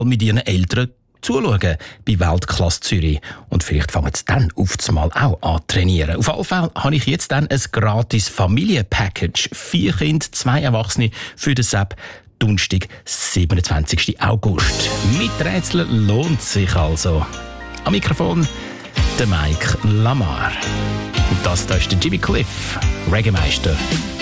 und mit ihren Eltern zuschauen bei Weltklasse Zürich. Und vielleicht fangen sie dann auf einmal auch an zu trainieren. Auf jeden Fall habe ich jetzt dann ein gratis Familienpackage. 4 Kinder, 2 Erwachsene für den Sepp. Donnerstag, 27. August. Miträtseln lohnt sich also. Am Mikrofon der Mike Lamar. Und das ist der Jimmy Cliff, Reggae-Meister.